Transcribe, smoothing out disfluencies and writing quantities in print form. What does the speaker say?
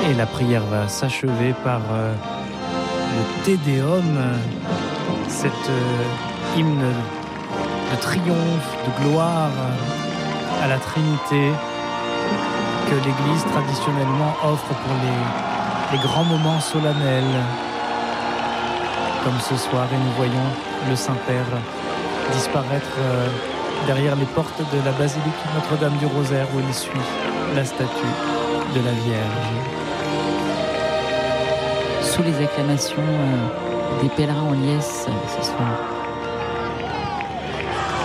Et la prière va s'achever par le Te Deum, cet hymne de triomphe, de gloire à la Trinité que l'Église traditionnellement offre pour les grands moments solennels, comme ce soir, et nous voyons le Saint-Père disparaître derrière les portes de la basilique Notre-Dame du Rosaire où il suit la statue de la Vierge. Sous les acclamations des pèlerins en liesse ce soir.